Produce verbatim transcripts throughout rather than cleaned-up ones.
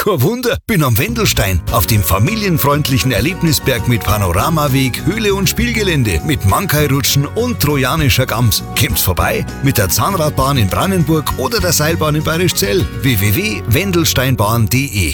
Kein Wunder, bin am Wendelstein, auf dem familienfreundlichen Erlebnisberg mit Panoramaweg, Höhle und Spielgelände, mit Mankai-Rutschen und trojanischer Gams. Kommt's vorbei mit der Zahnradbahn in Brandenburg oder der Seilbahn in Bayerischzell. w w w punkt wendelsteinbahn punkt de.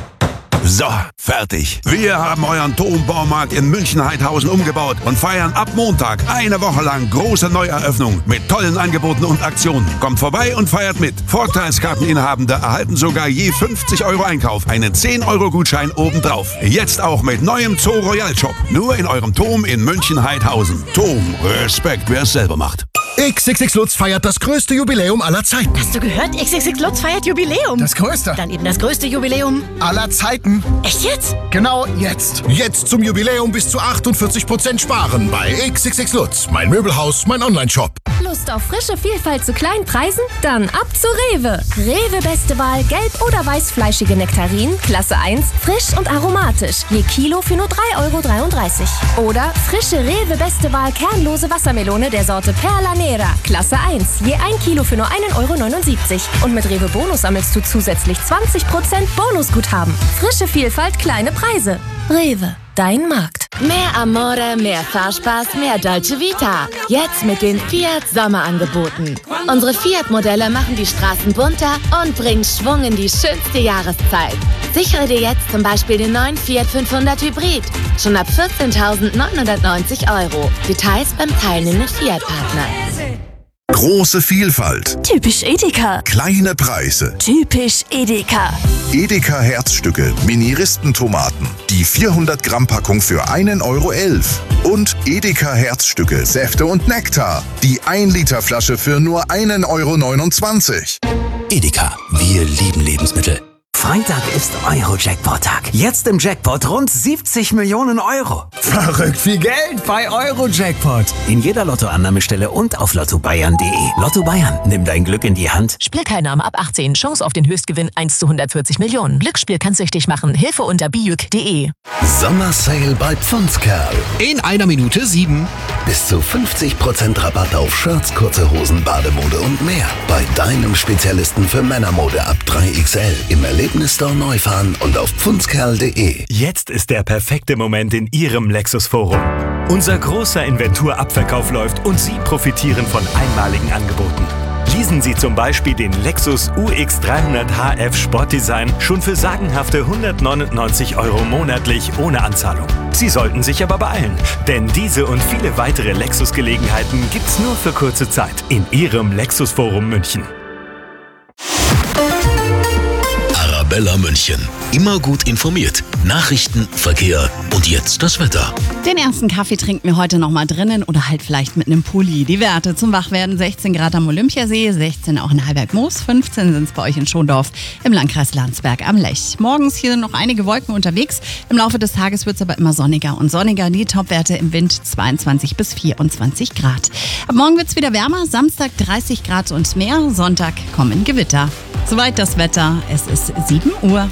So, fertig. Wir haben euren Turmbaumarkt in München-Heidhausen umgebaut und feiern ab Montag eine Woche lang große Neueröffnung mit tollen Angeboten und Aktionen. Kommt vorbei und feiert mit. Vorteilskarteninhabende erhalten sogar je fünfzig Euro Einkauf einen zehn Euro Gutschein obendrauf. Jetzt auch mit neuem Zoo Royal Shop. Nur in eurem Turm in München-Heidhausen. Turm, Respekt, wer es selber macht. X X X Lutz feiert das größte Jubiläum aller Zeiten. Hast du gehört? X X X Lutz feiert Jubiläum. Das größte. Dann eben das größte Jubiläum aller Zeiten. Echt jetzt? Genau jetzt. Jetzt zum Jubiläum bis zu achtundvierzig Prozent sparen bei X X X Lutz. Mein Möbelhaus, mein Online-Shop. Lust auf frische Vielfalt zu kleinen Preisen? Dann ab zu Rewe. Rewe beste Wahl gelb- oder weißfleischige Nektarinen, Klasse eins, frisch und aromatisch. Je Kilo für nur drei Euro dreiunddreißig. Oder frische Rewe beste Wahl kernlose Wassermelone der Sorte Perla Nera, Klasse eins. Je ein Kilo für nur ein Euro neunundsiebzig. Und mit Rewe Bonus sammelst du zusätzlich zwanzig Prozent Bonusguthaben. Frische Vielfalt, kleine Preise. Rewe, dein Markt. Mehr Amore, mehr Fahrspaß, mehr Dolce Vita. Jetzt mit den Fiat Sommerangeboten. Unsere Fiat-Modelle machen die Straßen bunter und bringen Schwung in die schönste Jahreszeit. Sichere dir jetzt zum Beispiel den neuen Fiat fünfhundert Hybrid. Schon ab vierzehntausendneunhundertneunzig Euro. Details beim teilnehmenden Fiat-Partner. Große Vielfalt. Typisch Edeka. Kleine Preise. Typisch Edeka. Edeka Herzstücke, Mini-Ristentomaten. Die vierhundert Gramm Packung für ein Euro elf. Und Edeka Herzstücke, Säfte und Nektar. Die ein Liter Flasche für nur ein Euro neunundzwanzig. Edeka, wir lieben Lebensmittel. Freitag ist Euro-Jackpot-Tag. Jetzt im Jackpot rund siebzig Millionen Euro. Verrückt viel Geld bei Euro-Jackpot. In jeder Lottoannahmestelle und auf lotto bayern punkt de. Lotto Bayern, nimm dein Glück in die Hand. Spielteilnahme ab achtzehn. Chance auf den Höchstgewinn eins zu hundertvierzig Millionen. Glücksspiel kann süchtig machen. Hilfe unter bijuk punkt de. Sommersale bei Pfundskerl. In einer Minute sieben. Bis zu fünfzig Prozent Rabatt auf Shirts, kurze Hosen, Bademode und mehr. Bei deinem Spezialisten für Männermode ab drei X L. Im Erlebnisstore Neufahren und auf pfundskerl punkt de. Jetzt ist der perfekte Moment in Ihrem Lexus-Forum. Unser großer Inventurabverkauf läuft und Sie profitieren von einmaligen Angeboten. Leasen Sie zum Beispiel den Lexus U X dreihundert H F Sportdesign schon für sagenhafte hundertneunundneunzig Euro monatlich ohne Anzahlung. Sie sollten sich aber beeilen, denn diese und viele weitere Lexus-Gelegenheiten gibt's nur für kurze Zeit in Ihrem Lexus-Forum München. Arabella München. Immer gut informiert. Nachrichten, Verkehr und jetzt das Wetter. Den ersten Kaffee trinken wir heute noch mal drinnen oder halt vielleicht mit einem Pulli. Die Werte zum Wachwerden: sechzehn Grad am Olympiasee, sechzehn auch in Heilberg-Moos, fünfzehn sind es bei euch in Schondorf im Landkreis Landsberg am Lech. Morgens hier noch einige Wolken unterwegs. Im Laufe des Tages wird es aber immer sonniger und sonniger. Die Topwerte im Wind zweiundzwanzig bis vierundzwanzig Grad. Ab morgen wird es wieder wärmer. Samstag dreißig Grad und mehr. Sonntag kommen Gewitter. Soweit das Wetter. Es ist sieben Uhr.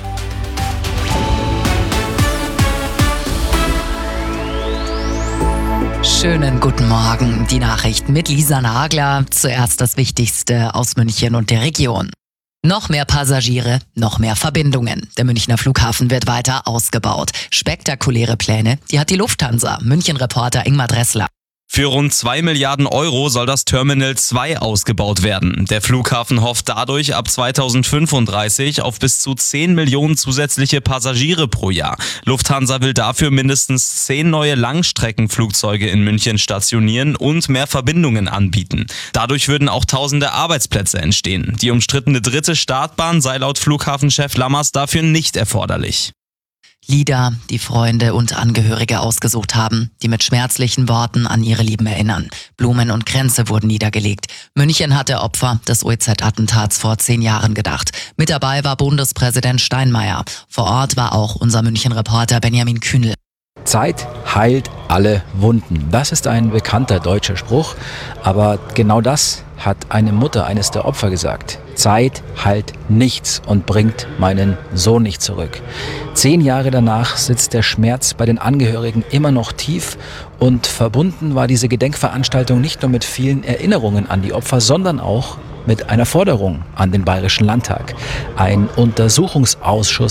Schönen guten Morgen. Die Nachrichten mit Lisa Nagler. Zuerst das Wichtigste aus München und der Region. Noch mehr Passagiere, noch mehr Verbindungen. Der Münchner Flughafen wird weiter ausgebaut. Spektakuläre Pläne, die hat die Lufthansa. München-Reporter Ingmar Dressler. Für rund zwei Milliarden Euro soll das Terminal zwei ausgebaut werden. Der Flughafen hofft dadurch ab zweitausendfünfunddreißig auf bis zu zehn Millionen zusätzliche Passagiere pro Jahr. Lufthansa will dafür mindestens zehn neue Langstreckenflugzeuge in München stationieren und mehr Verbindungen anbieten. Dadurch würden auch tausende Arbeitsplätze entstehen. Die umstrittene dritte Startbahn sei laut Flughafenchef Lammers dafür nicht erforderlich. Lieder, die Freunde und Angehörige ausgesucht haben, die mit schmerzlichen Worten an ihre Lieben erinnern. Blumen und Kränze wurden niedergelegt. München hat der Opfer des O E Z-Attentats vor zehn Jahren gedacht. Mit dabei war Bundespräsident Steinmeier. Vor Ort war auch unser München-Reporter Benjamin Kühnel. Zeit heilt alle Wunden. Das ist ein bekannter deutscher Spruch, aber genau das hat eine Mutter eines der Opfer gesagt. Zeit heilt nichts und bringt meinen Sohn nicht zurück. Zehn Jahre danach sitzt der Schmerz bei den Angehörigen immer noch tief und verbunden war diese Gedenkveranstaltung nicht nur mit vielen Erinnerungen an die Opfer, sondern auch mit einer Forderung an den Bayerischen Landtag. Ein Untersuchungsausschuss